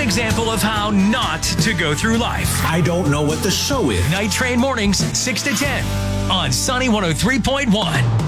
example of how not to go through life. I don't know what the show is. Night Train mornings, 6 to 10 on Sunny 103.1.